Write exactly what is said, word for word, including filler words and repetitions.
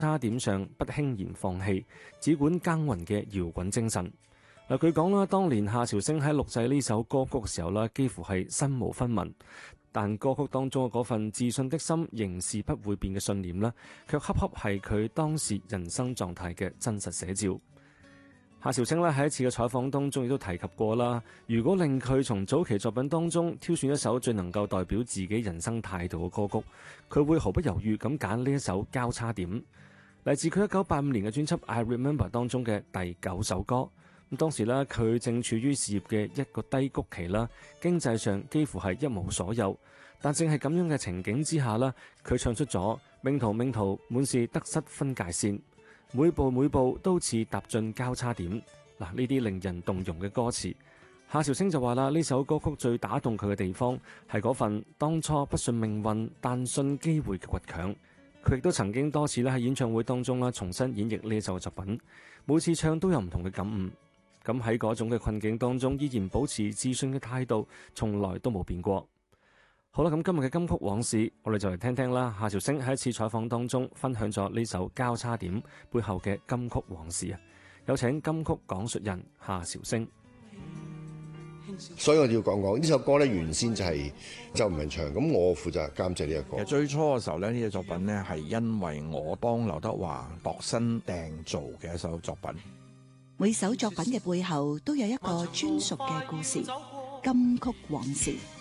差點上不輕言放棄，只管耕耘嘅搖滾精神。嗱，據講啦，當年夏韶聲喺錄製呢首歌曲嘅時候啦，幾乎係身無分文，但歌曲當中嘅嗰份自信的心，仍是不會變嘅信念啦，卻恰恰係佢當時人生狀態嘅真實寫照。夏韶聲咧喺一次嘅採訪當中亦都提及過啦，如果令佢從早期作品當中挑選一首最能夠代表自己人生態度嘅歌曲，佢會毫不猶豫咁揀呢一首交叉點，嚟自佢一九八五年嘅專輯《I Remember》當中嘅第九首歌。咁當時咧佢正處於事業嘅一個低谷期啦，經濟上幾乎係一無所有，但正係咁樣嘅情景之下啦，佢唱出咗命途命途滿是得失分界線，每步每步都似踏進交叉點。嗱，呢啲令人動容嘅歌詞，夏韶聲就話啦，呢首歌曲最打動佢嘅地方係嗰份當初不信命運但信機會嘅倔強。佢亦都曾經多次咧喺演唱會當中啦重新演繹呢一首作品，每次唱都有唔同嘅感悟。咁喺嗰種嘅困境當中，依然保持自信嘅態度，從來都冇變過。好啦，咁今日嘅金曲往事，我哋就嚟聽聽啦。夏韶聲喺一次採訪當中分享咗呢首交叉點背後嘅金曲往事啊！有請金曲講述人夏韶聲。 所以我哋要講講呢首歌咧，原先就係周文唱，咁我負責監製呢一個。 其實最初嘅時候咧，呢隻作品咧係因為我幫劉德華度身訂造嘅一首作品。 每首作品嘅背後都有一個專屬嘅故事，金曲往事。